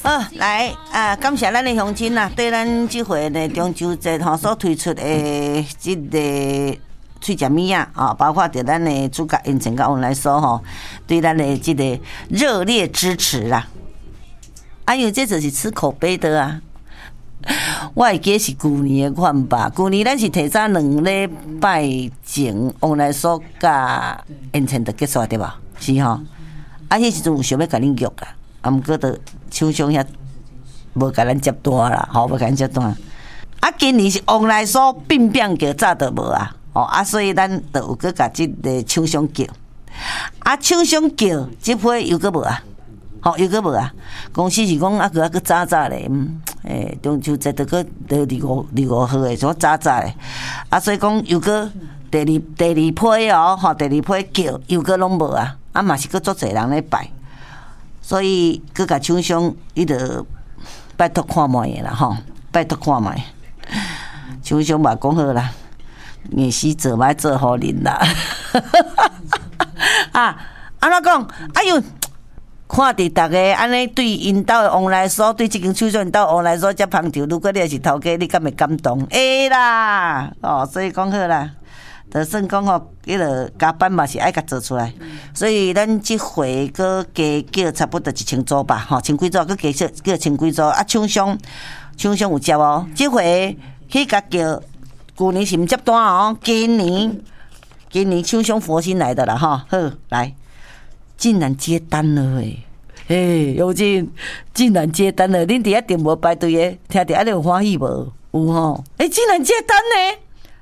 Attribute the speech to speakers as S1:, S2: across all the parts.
S1: 好，来感谢咱的乡亲啊，对咱这回的中秋节所推出的这个脆食物啊，包括着咱的主角因情甲往来说对咱的这个热烈支持啦。因为这就是吃口碑的啊。我会记是旧年的款吧，旧年咱是提早2礼拜前往来说甲因情就结束对吧？是吼。迄时阵有想要甲恁约啦，毋过着厂商遐无甲咱接单啦，无甲咱接单。今年是往来说并变叫早着无啊，所以咱着有去甲即个厂商叫，厂商叫即批又搁无啊。又搁无啊！公司是讲去早咧，中秋节着去25号诶，怎早咧？所以讲又搁第二批第二批叫又搁拢无啊！嘛是搁足侪人咧拜，所以搁甲厂商伊着拜托看卖诶啦拜托看卖。厂商嘛讲好啦，硬死做歹做互恁啦。安怎讲？哎呦！看伫大家安尼对因兜的往来所，对即间厂商因兜往来所遮捧场，如果你也是头家，你敢会感动？会啦，所以讲好啦，就算讲迄个加班嘛是爱甲做出来，所以咱即回搁加叫差不多1000组吧，1000几组，搁加叫1000几组。厂商有接哦，即回去甲叫，旧年是毋接单哦，今年厂商佛心来的啦好，来。竟然接单了永进竟然接单了，恁伫遐订无排队的，听着安尼有欢喜无？有吼，竟然接单呢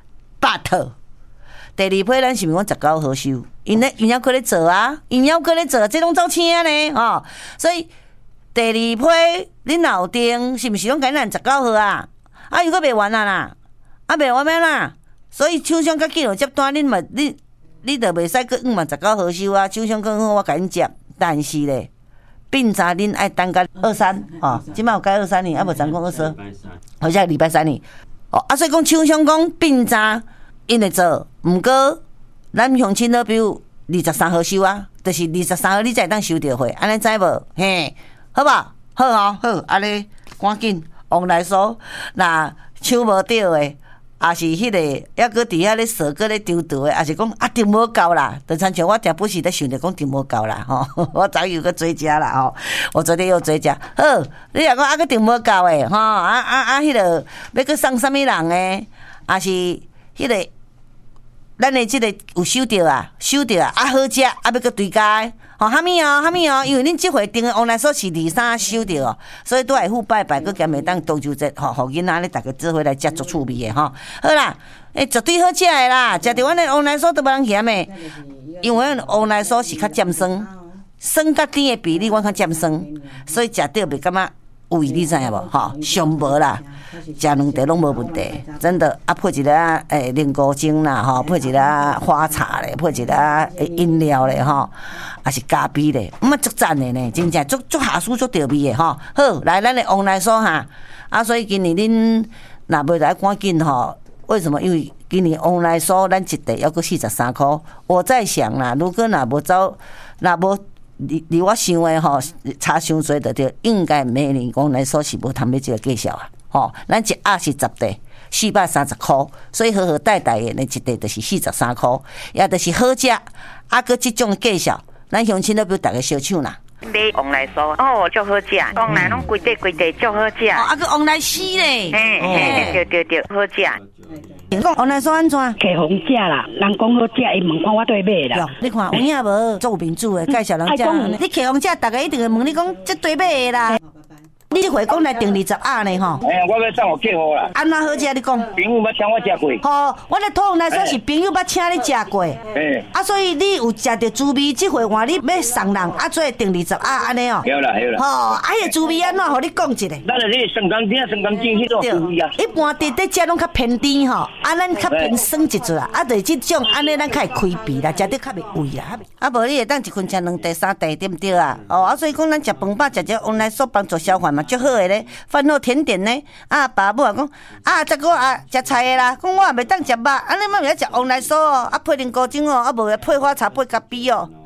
S1: ！But 第二批咱是毋是讲19号收？因还搁咧做啊，这拢走请呢所以第二批恁若有订，是毋是拢甲咱19号啊？又搁袂完啦，袂完咩啦？所以厂商较紧有接单，你着袂使搁嘛19号收啊！厂商讲好，我甲恁接，但是咧，并查恁爱等到23即摆有改23呢，无昨讲22，好像礼拜3呢。所以讲厂商讲并查因会做，毋过咱乡亲都比如23号收啊，就是23号你才会当收到货，安尼知无？好吧，好安尼赶紧往来说，若抢无着诶。是迄个，还搁伫遐咧扫，搁咧丢倒诶，是讲订无够啦。就亲像我定不时咧想着讲订无够啦，我早又搁追加啦，我昨天又追加。好，你若讲搁订无够诶，迄个要搁送啥物人诶？是迄个，咱诶即个有收着啊，好食，要搁追加诶。哈密哦，因为恁即回订的往来所是23收着哦，所以都会付拜拜，搁兼会当中秋节互囡仔咧，大家做伙来食足趣味的好啦，绝对好食的啦，食着阮的往来所都无人嫌的，因为往来所是较尖酸，酸甲甜的比例我较尖酸，所以食着袂感觉胃，你知影无？上无啦，食2茶拢无问题，真的配一个莲菇精啦，配一个花茶咧，配一个饮料咧，也是咖啡咧，足赞的呢，真正足下暑足调味的好，来咱的往来所所以今年恁若袂来赶紧为什么？因为今年往来所咱一袋要搁43块，我在想啦，如果若无走，若无。离我想的差伤多就对，应该每年往来所是无通要这个计数啊，咱一盒是10袋，430块，所以好带的呢一袋就是43块，也就是好食，搁这种计数，咱乡亲都比大家小抢啦。
S2: 买往来所足好食，往来拢规地足好食。
S1: 搁往来丝咧，
S2: 对，好食。
S1: 讲往来所安怎？
S3: 客红食啦，人讲好食，伊问看我对买啦。
S1: 你看有影无？做民主的介绍人食，你客红食，大家一定会问你讲这对买的啦。你回讲来订20盒呢吼？
S3: 我要送我客户啦。
S1: 安怎好食？你讲？
S3: 朋友捌请我食过。
S1: 我咧讨来说是朋友捌请你食过。所以你有食着滋味，这回换你要送人，做订20盒安尼哦。
S3: 有啦。
S1: 迄个滋味安怎？互你讲一下。
S3: 咱就是酸甘甜、酸甘精迄种滋味啊。
S1: 一般伫食拢较偏甜咱较偏酸一撮啦。就是这种安尼，咱较会开鼻啦，食得较袂胃啦。无你会当一份吃2袋3袋，对不对啊？所以讲咱食饭饱，食只往来所帮助消化嘛。足好的咧，饭后甜点呢，爸母讲这个食菜的啦，讲我也袂当食肉，安尼嘛袂晓食往来所配莲菇精无配花茶配咖啡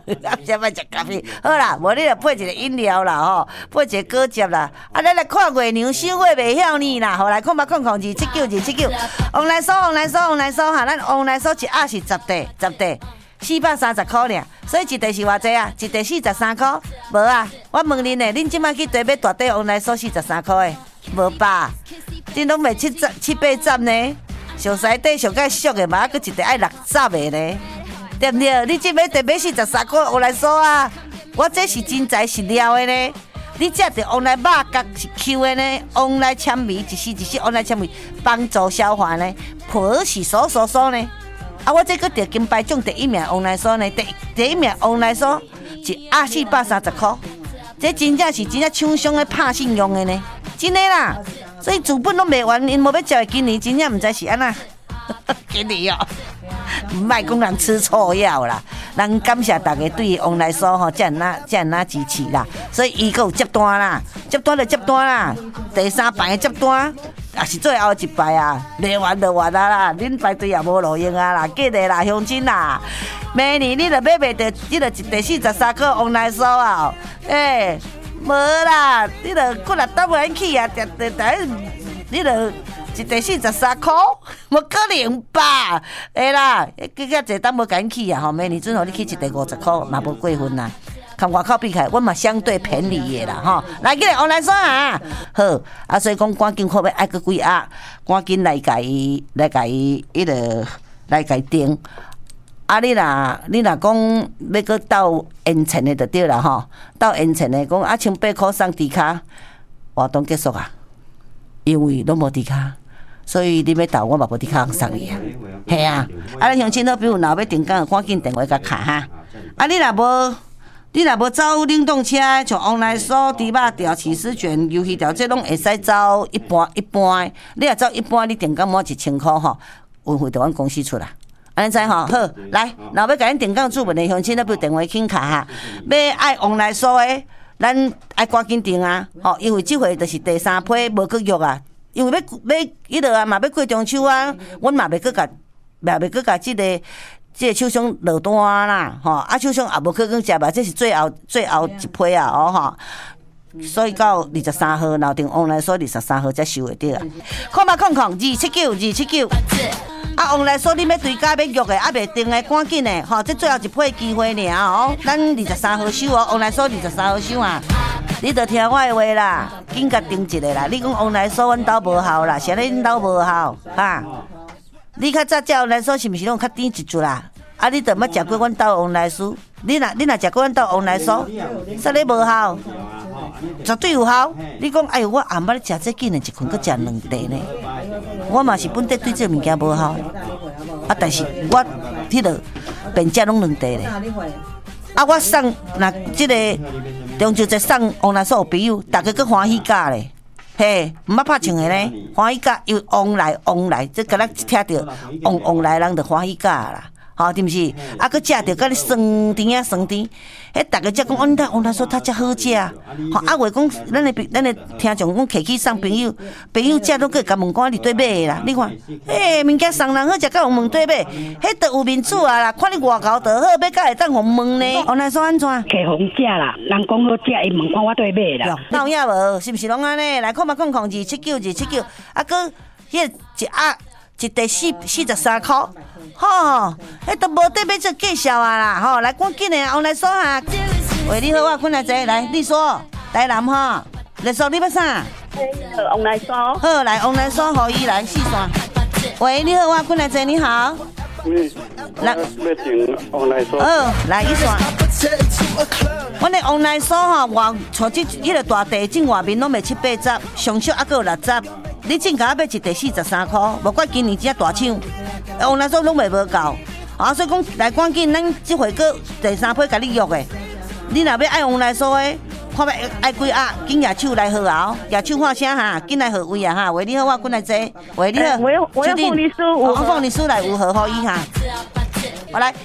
S1: 啊，先莫食咖啡。好啦，无你就配一个饮料啦吼，配一个果汁啦。啊，咱来看月娘收月袂晓呢啦。好来，0800279279279。王来说哈，咱王来说一盒是10袋，430块尔。所以一袋是偌济啊？一袋43块，无啊？我问恁呢，恁即摆去台买大袋王来说43块的，无吧？恁拢卖7、8十呢？上西底上介俗的嘛，佮一袋爱60的呢，对不对？你即摆台买43块王来说啊，我这是真材实料的呢。你食着王来肉角是 Q 的呢，王来纤维一丝王来纤维帮助消化呢，皮是酥呢。啊，我这个得金牌奖第1名王来说呢，第1名王来说一盒430块，这真正是厂商的拍信用的呢，真的啦。所以资本拢卖完，因无要交的今年真正毋知是安那，今年哦，唔莫讲人吃错药啦。咱感谢大家对王来说吼，这样那支持啦。所以伊个有接单啦，接单啦，第3排的接单。也是最后一排啊，卖完就完啦，恁排队也无路用啊啦，记得啦，乡亲啦，明年你著买袂到，你著一袋43块王来酥啊，无啦，你著过来等我去啊，你著一袋43块，无可能吧？啦，更加侪等无赶去啊，吼，明年准互你去一袋50块，嘛无过分啦。看外口比起来，我嘛相对便宜的啦，吼！来，起来王来说啊，好啊，所以讲赶紧看要爱个几盒，赶紧来甲伊来甲伊订。啊，你若讲要搁到延前的就对啦，吼！到延前的讲啊，像8块送猪卡，活动结束啊，因为拢无猪卡，所以你要到我嘛无猪卡送你啊，系啊！啊，咱乡亲好朋友若要订购，赶紧电话甲卡哈！啊，你若无走冷冻车，像王来酥、猪肉条、起司卷、鱿鱼条，这拢会使走一般。你若走一般，你订购满1000块吼，运费就阮公司出啦。安尼知吼？好，来，若要甲恁订购注文的乡亲，那不电话请卡哈。要爱王来酥的，咱爱赶紧订啊！吼，因为这回就是第3批无去约啊，因为要迄落啊嘛要过中秋啊，阮嘛袂去甲这个厂商落单啦，吼！啊，厂商也无去讲食吧，这是最后一批啊，吼！所以到23号，留定王来说23号才收会到啊。0800279279279。啊，王来说你要对家要约的，啊袂定的，赶紧的，吼！这最后一批机会尔哦，咱23号收哦，王来说23号收啊。你着听我的话啦，紧甲订一个啦。你讲王来说阮兜无效啦，啥咧恁兜无效哈？你较早食王来酥是毋是拢较甜一chút啦？啊，你著捌食过阮兜王来酥？你若食过阮兜王来酥，啥咧无效？绝对有效。你讲，哎呦，我暗捌咧食这竟然一困搁食2袋呢。我嘛是本地对这物件无效，啊，但是我迄落便食拢2袋咧。啊，我送那即个中秋节送王来酥朋友，大家搁欢喜甲咧。嘿，毋捌拍唱的呢，欢喜甲，因为王来，这敢若听着王来人就欢喜甲啦，吼，对毋是？啊，佮食着甲你酸甜，迄大家才讲，阮王来酥他才好食，吼，啊，话讲咱的听众讲，客去送朋友食都佮甲问讲你对买的啦，你看，物件送人好食，甲互问对买，迄著有面子啊啦，看你外交就好，要甲会当互问呢？王来酥安怎？
S3: 客红食啦，人讲好食，伊问看我对买啦。
S1: 有影无？是毋是拢安尼？来08002792792，啊，佮迄一盒一袋43块，吼，迄都无得要做介绍啊啦，吼，来赶紧的，王来说哈。喂，你好，我困来坐，来，你说，台南哈，来说你要啥？
S4: 王来酥。
S1: 好，来王来说，互伊来四线。喂，你好，我困来坐，你好。
S5: 来，要订王来酥。
S1: 好，来一线。阮的王来酥吼，像迄个大地震外面拢卖7、8十，上少还佫有60。你正价要一袋43块，无怪今年只大抢，王来酥拢卖无够，啊，所以讲来赶紧，咱这回个第3批甲你约的，你若要爱王来酥的，看要爱几盒，紧举手来号后，举手喊声哈，紧来号位啊哈，喂你好，我滚来坐，喂你好，
S4: 我要凤梨酥，
S1: 我凤梨酥来有号互伊哈，我来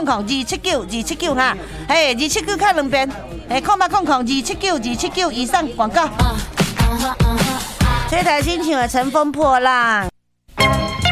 S1: 08002792792哈，嘿，279卡2遍，嘿08002792792以上广告。这台新唱的《乘风破浪》。